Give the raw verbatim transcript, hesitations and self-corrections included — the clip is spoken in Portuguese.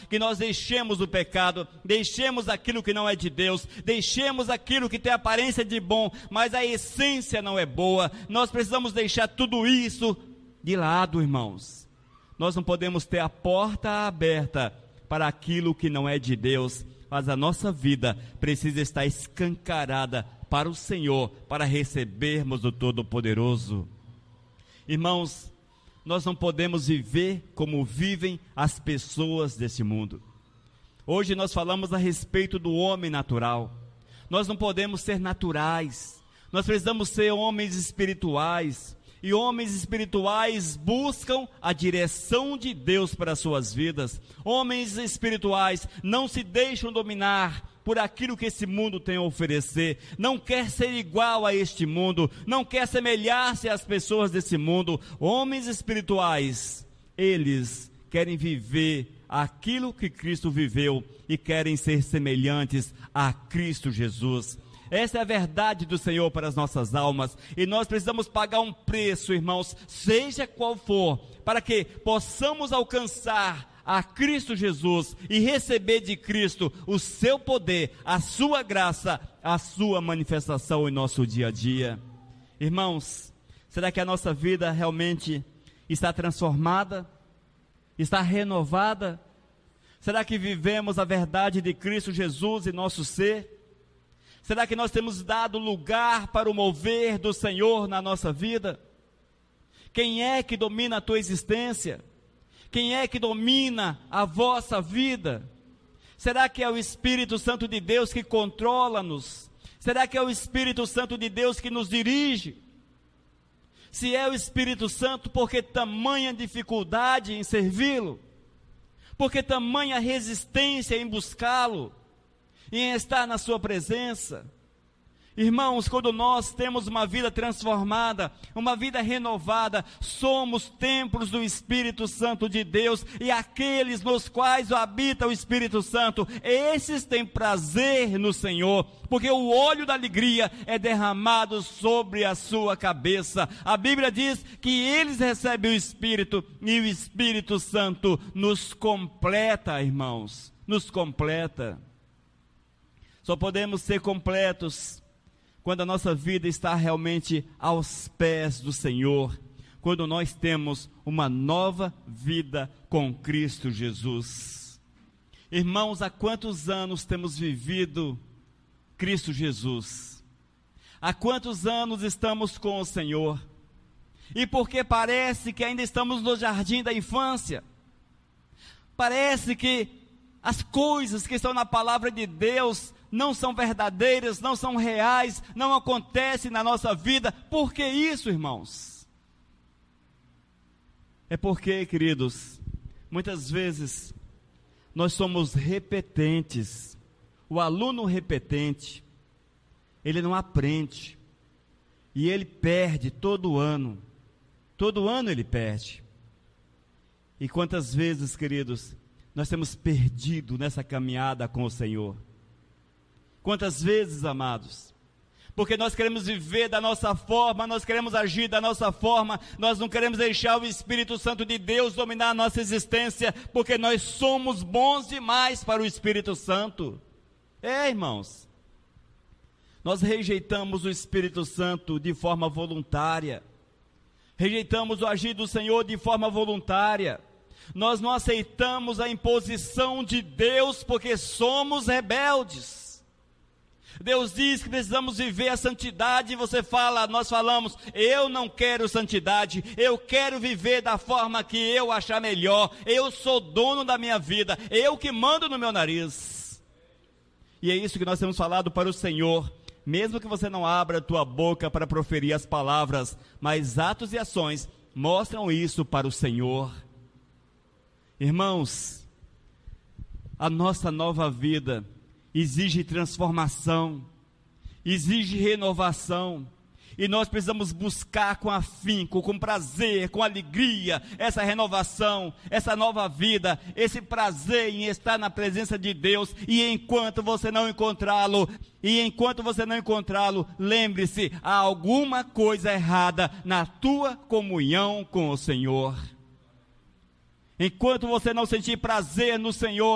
que nós deixemos o pecado, deixemos aquilo que não é de Deus, deixemos aquilo que tem aparência de bom, mas a essência não é boa. Nós precisamos deixar tudo isso de lado, irmãos. Nós não podemos ter a porta aberta para aquilo que não é de Deus, mas a nossa vida precisa estar escancarada para o Senhor, para recebermos o Todo-Poderoso. Irmãos, nós não podemos viver como vivem as pessoas desse mundo. Hoje nós falamos a respeito do homem natural. Nós não podemos ser naturais, nós precisamos ser homens espirituais. E homens espirituais buscam a direção de Deus para as suas vidas. Homens espirituais não se deixam dominar por aquilo que esse mundo tem a oferecer. Não quer ser igual a este mundo, não quer semelhar-se às pessoas desse mundo. Homens espirituais, eles querem viver aquilo que Cristo viveu e querem ser semelhantes a Cristo Jesus. Essa é a verdade do Senhor para as nossas almas, e nós precisamos pagar um preço, irmãos, seja qual for, para que possamos alcançar a Cristo Jesus e receber de Cristo o seu poder, a sua graça, a sua manifestação em nosso dia a dia. Irmãos, será que a nossa vida realmente está transformada? Está renovada? Será que vivemos a verdade de Cristo Jesus em nosso ser? Será que nós temos dado lugar para o mover do Senhor na nossa vida? Quem é que domina a tua existência? Quem é que domina a vossa vida? Será que é o Espírito Santo de Deus que controla-nos? Será que é o Espírito Santo de Deus que nos dirige? Se é o Espírito Santo, por que tamanha dificuldade em servi-lo? Por que tamanha resistência em buscá-lo? Em estar na sua presença? Irmãos, quando nós temos uma vida transformada, uma vida renovada, somos templos do Espírito Santo de Deus, e aqueles nos quais habita o Espírito Santo, esses têm prazer no Senhor, porque o óleo da alegria é derramado sobre a sua cabeça. A Bíblia diz que eles recebem o Espírito, e o Espírito Santo nos completa, irmãos, nos completa. Só podemos ser completos quando a nossa vida está realmente aos pés do Senhor, quando nós temos uma nova vida com Cristo Jesus. Irmãos, há quantos anos temos vivido Cristo Jesus? Há quantos anos estamos com o Senhor? E porque parece que ainda estamos no jardim da infância, parece que as coisas que estão na palavra de Deus não são verdadeiras, não são reais, não acontecem na nossa vida. Por que isso, irmãos? É porque, queridos, muitas vezes nós somos repetentes. O aluno repetente, ele não aprende, e ele perde todo ano, todo ano ele perde. E quantas vezes, queridos, nós temos perdido nessa caminhada com o Senhor? Quantas vezes, amados? Porque nós queremos viver da nossa forma, nós queremos agir da nossa forma, nós não queremos deixar o Espírito Santo de Deus dominar a nossa existência, porque nós somos bons demais para o Espírito Santo. É, irmãos, nós rejeitamos o Espírito Santo de forma voluntária, rejeitamos o agir do Senhor de forma voluntária. Nós não aceitamos a imposição de Deus porque somos rebeldes. Deus diz que precisamos viver a santidade, e você fala, nós falamos, eu não quero santidade, eu quero viver da forma que eu achar melhor, eu sou dono da minha vida, eu que mando no meu nariz. E é isso que nós temos falado para o Senhor, mesmo que você não abra a tua boca para proferir as palavras, mas atos e ações mostram isso para o Senhor. Irmãos, a nossa nova vida exige transformação, exige renovação, e nós precisamos buscar com afinco, com prazer, com alegria, essa renovação, essa nova vida, esse prazer em estar na presença de Deus. E enquanto você não encontrá-lo, e enquanto você não encontrá-lo, lembre-se, há alguma coisa errada na tua comunhão com o Senhor. Enquanto você não sentir prazer no Senhor,